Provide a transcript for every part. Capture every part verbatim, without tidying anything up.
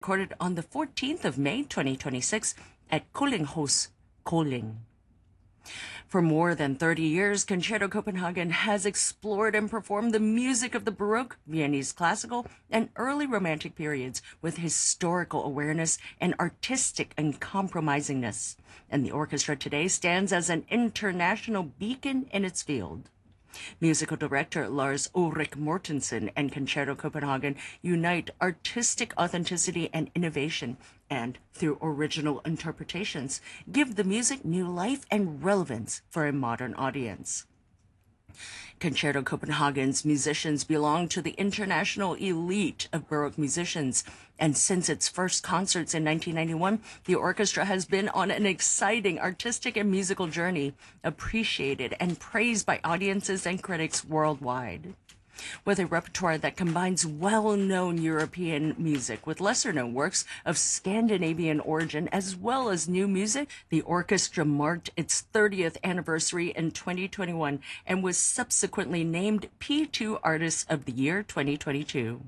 recorded on the fourteenth of May twenty twenty-six at Kollinghuset, Kolding. For more than thirty years, Concerto Copenhagen has explored and performed the music of the Baroque, Viennese classical, and early Romantic periods with historical awareness and artistic uncompromisingness. And the orchestra today stands as an international beacon in its field. Musical director Lars Ulrik Mortensen and Concerto Copenhagen unite artistic authenticity and innovation, and through original interpretations, give the music new life and relevance for a modern audience. Concerto Copenhagen's musicians belong to the international elite of Baroque musicians, and since its first concerts in nineteen ninety-one, the orchestra has been on an exciting artistic and musical journey, appreciated and praised by audiences and critics worldwide. With a repertoire that combines well-known European music with lesser-known works of Scandinavian origin as well as new music, the orchestra marked its thirtieth anniversary in twenty twenty-one and was subsequently named P two Artist of the Year twenty twenty-two.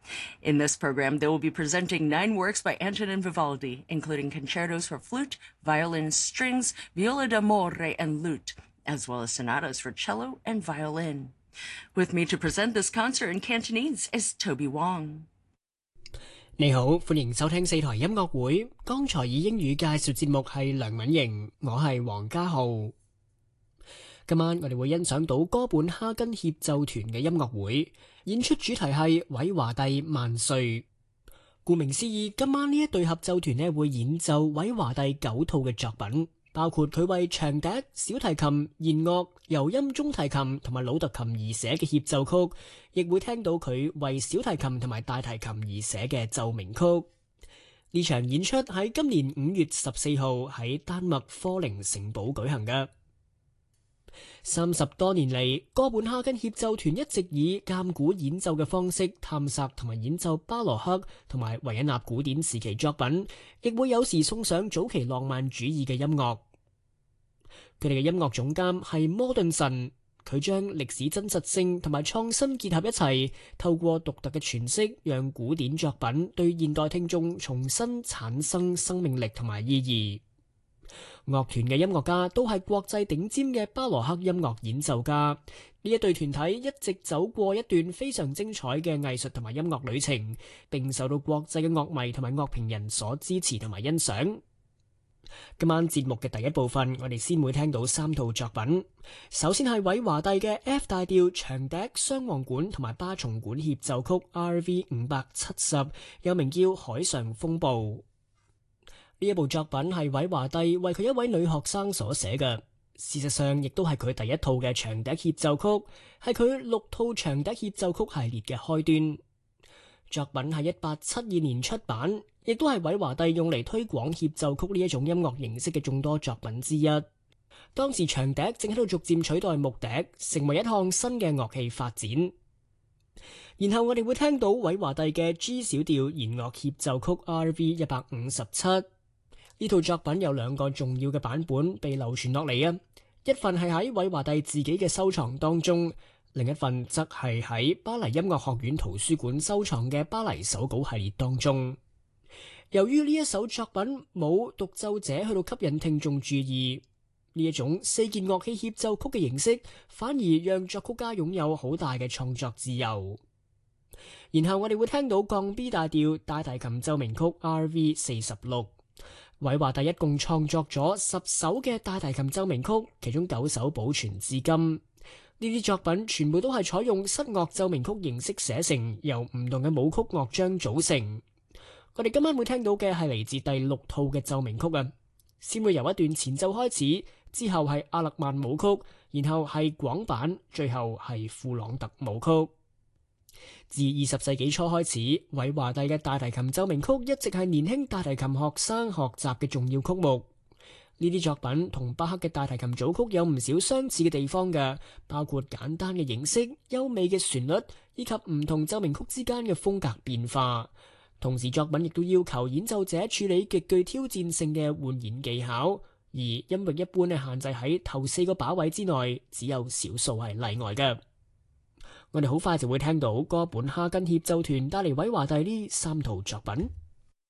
In this program, they will be presenting nine works by Antonin Vivaldi, including concertos for flute, violin, strings, viola d'amore, and lute, as well as sonatas for cello and violin. With me to present this concert in Cantonese is Toby Wong. 你好，歡迎收聽四台音樂會。剛才以英語介紹節目係梁敏瑩，我係黃家浩。今晚我哋會欣賞到哥本哈根協奏團嘅音樂會，演出主題係韋華第萬歲。顧名思義，今晚呢一隊合奏團呢會演奏韋華第九套嘅作品。包括佢為長笛、小提琴、弦樂、柔音中提琴同埋老特琴而寫嘅協奏曲，亦會聽到佢為小提琴同埋大提琴而寫嘅奏鳴曲。呢場演出喺今年五月十四號喺丹麥科寧城堡舉行嘅。三十多年嚟，哥本哈根協奏團一直以鑑古演奏嘅方式探索同埋演奏巴洛克同埋維也納古典時期作品，亦會有時送上早期浪漫主義嘅音樂。佢哋嘅音樂總監係摩頓神，佢將歷史真實性同埋創新結合一齊，透過獨特嘅詮釋，讓古典作品對現代聽眾重新產生生命力同埋意義。樂團嘅音樂家都係國際頂尖嘅巴洛克音樂演奏家，呢一隊團體一直走過一段非常精彩嘅藝術同埋音樂旅程，並受到國際嘅樂迷同埋樂評人所支持同埋欣賞。今晚節目嘅第一部分，我哋先會聽到三套作品。首先係韋華第嘅 F 大調長笛雙簧管同埋巴松管協奏曲 R V 五百七十，又名叫《海上風暴》。呢一部作品係韋華第為佢一位女學生所寫嘅，事實上亦都係佢第一套嘅長笛協奏曲，係佢六套長笛協奏曲系列嘅開端。作品喺一八七二年出版，亦都係韋華第用嚟推廣協奏曲呢一種音樂形式嘅眾多作品之一。當時長笛正喺度逐漸取代木笛，成為一項新嘅樂器發展。然後我哋會聽到韋華第嘅 G 小調弦樂協奏曲 R V 一百五十七。呢套作品有兩個重要嘅版本被流傳落嚟啊，一份係喺韋華第自己嘅收藏當中，另一份則係喺巴黎音樂學院圖書館收藏嘅巴黎手稿系列當中。由於呢一首作品冇獨奏者去到吸引聽眾注意，呢一種四件樂器協奏曲嘅形式反而讓作曲家擁有好大嘅創作自由。然後我哋會聽到降 B 大調大提琴奏鳴曲 R V 四十六。韋華第一共創作咗十首嘅大提琴奏鳴曲，其中九首保存至今。呢啲作品全部都係採用室樂奏鳴曲形式寫成，由唔同嘅舞曲樂章組成。我哋今晚會聽到嘅係嚟自第六套嘅奏鳴曲啊，先會由一段前奏開始，之後係阿勒曼舞曲，然後係廣板，最後係庫朗特舞曲。自二十世紀初開始，韋華第嘅大提琴奏鳴曲一直係年輕大提琴學生學習嘅重要曲目。呢啲作品同巴克嘅大提琴組曲有唔少相似嘅地方嘅，包括簡單嘅形式、優美嘅旋律，以及唔同奏鳴曲之間嘅風格變化。同時作品亦都要求演奏者處理極具挑戰性嘅換弦技巧，而音域一般係限制喺頭四個把位之內，只有少數係例外嘅。我哋好快就會聽到哥本哈根協奏團帶嚟韋華第呢三套作品。